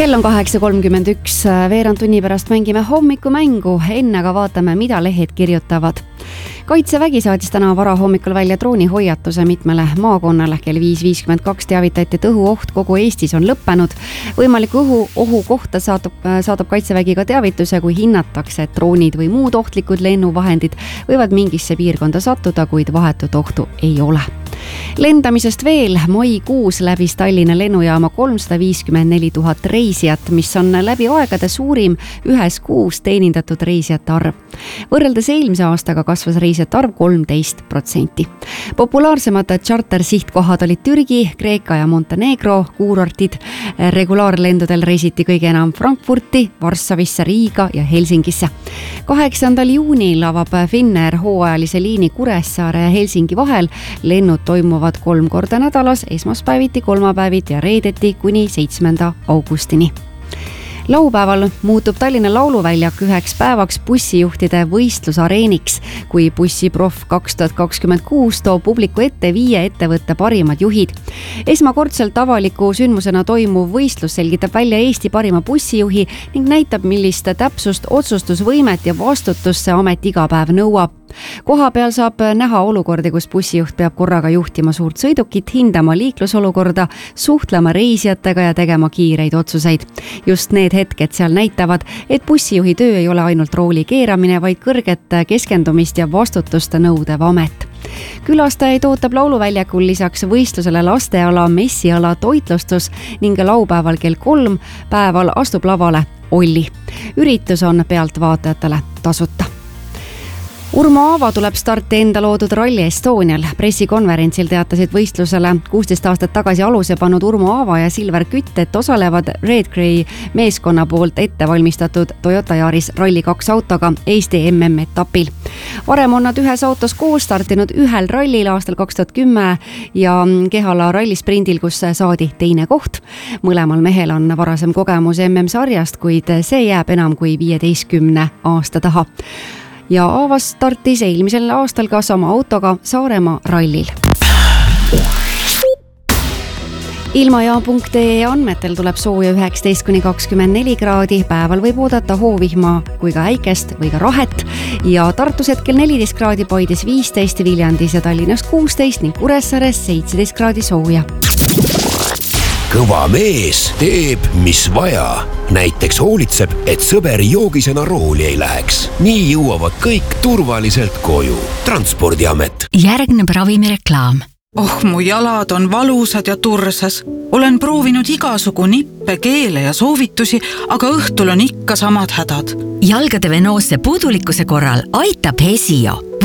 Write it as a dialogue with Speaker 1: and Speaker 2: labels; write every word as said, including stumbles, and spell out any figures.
Speaker 1: Kell on kaheksa kolmkümmend üks, veerand tunni pärast mängime hommikumängu, enne aga vaatame, mida lehed kirjutavad. Kaitsevägi saatis täna vara hommikul välja droonihoiatuse mitmele maakonnale. Kell viis viiskümmend kaks teavitati, et õhuoht kogu Eestis on lõppenud. Võimaliku õhu, ohu kohta saadab, saadab Kaitsevägi ka teavituse, kui hinnatakse, et droonid või muud ohtlikud lennuvahendid võivad mingisse piirkonda sattuda, kuid vahetut ohtu ei ole. Lendamisest veel, maikuus läbis Tallinna lennujaama kolmsada viiskümmend neli tuhat reisijat, mis on läbi aegade suurim ühes kuus teenindatud reisijate arv. Võrreldes eelmise aastaga kasvas reisijate arv kolmteist protsenti. Populaarsemad charter sihtkohad olid Türgi, Kreeka ja Montenegro kuurortid. Regulaarlendudel reisiti kõige enam Frankfurti, Varssavisse, Riiga ja Helsingisse. kaheksandal juunil avab Finnair hooajalise liini Kuressaare ja Helsingi vahel. Lennud toimuvad kolm korda nädalas, esmaspäeviti, kolmapäeviti ja reedeti kuni seitsmenda augustini. Laupäeval muutub Tallinna Lauluväljak üheks päevaks bussijuhtide võistlusareeniks, kui bussiprof kaks tuhat kakskümmend kuus toob publiku ette viie ettevõtte parimad juhid. Esmakordselt avaliku sündmusena toimuv võistlus selgitab välja Eesti parima bussijuhi ning näitab, millist täpsust, otsustusvõimet ja vastutust see amet iga päev nõuab. Koha peal saab näha olukordi, kus bussijuht peab korraga juhtima suurt sõidukit, hindama liiklusolukorda, suhtlema reisijatega ja tegema kiireid otsuseid. Just need hetked seal näitavad, et bussijuhi töö ei ole ainult rooli keeramine, vaid kõrget keskendumist ja vastutust nõudev amet. Külastajaid ootab Lauluväljakul lisaks võistlusele lasteala, messiala, toitlustus ning laupäeval kell kolm päeval astub lavale Olli. Üritus on pealtvaatajatele tasuta. Urmo Aava tuleb starti enda loodud Rally Estonial. Pressikonverentsil teatasid võistlusele kuusteist aastat tagasi aluse pannud Urmo Aava ja Silver Kütt, et osalevad Red Gray meeskonna poolt ettevalmistatud Toyota Yaris Rally kaks autoga Eesti M M-etapil. Varem on nad ühes autos koos startinud ühel rallil aastal kaks tuhat kümme ja Kehala rallisprindil, kus saadi teine koht. Mõlemal mehel on varasem kogemus M M-sarjast, kuid see jääb enam kui viieteistkümne aasta taha. Ja Aavas startis eelmisel aastal ka sama autoga Saaremaa rallil. Ilmajaa punkt ee andmetel tuleb sooja üheksateist kuni kakskümmend neli kraadi, päeval võib oodata hoovihma kui ka äikest või ka rahet ja Tartus hetkel neliteist kraadi, Paides viisteist, Viljandis ja Tallinnas kuusteist ning Kuressaares seitseteist kraadi sooja.
Speaker 2: Kõva mees teeb, mis vaja. Näiteks hoolitseb, et sõber joogisena rooli ei läheks. Nii jõuavad kõik turvaliselt koju. Transpordiamet.
Speaker 3: Järgneb ravimireklaam.
Speaker 4: Oh, mu jalad on valusad ja tursas. Olen proovinud igasugu nippe, keele ja soovitusi, aga õhtul on ikka samad hädad.
Speaker 3: Jalgade venoosse puudulikkuse korral aitab Hesio.